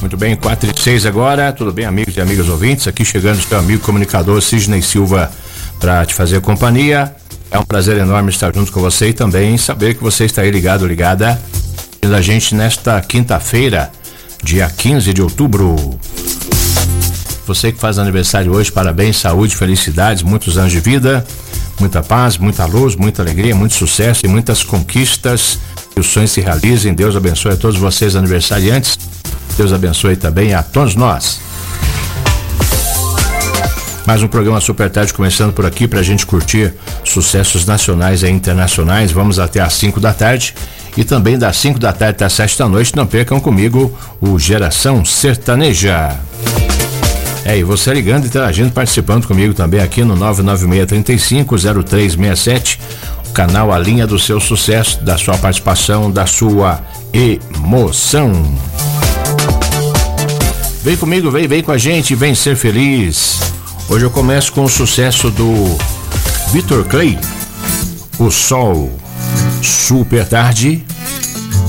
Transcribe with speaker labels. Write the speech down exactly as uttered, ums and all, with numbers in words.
Speaker 1: Muito bem, quatro e seis agora. Tudo bem, amigos e amigas ouvintes? Aqui chegando o seu amigo comunicador Sidney Silva para te fazer companhia. É um prazer enorme estar junto com você e também saber que você está aí ligado, ligada a gente nesta quinta-feira, dia quinze de outubro. Você que faz aniversário hoje, parabéns, saúde, felicidades, muitos anos de vida, muita paz, muita luz, muita alegria, muito sucesso e muitas conquistas. Que os sonhos se realizem. Deus abençoe a todos vocês aniversariantes. Deus abençoe também a todos nós. Mais um programa Super Tarde começando por aqui pra gente curtir sucessos nacionais e internacionais. Vamos até às cinco da tarde e também das cinco da tarde até às sete da noite. Não percam comigo o Geração Sertaneja. É, e você ligando, interagindo, participando comigo também aqui no nove nove seis três cinco zero três seis sete, o canal A Linha do Seu Sucesso, da sua participação, da sua emoção. Vem comigo, vem, vem com a gente, vem ser feliz. Hoje eu começo com o sucesso do Vitor Clay, O Sol. Super Tarde.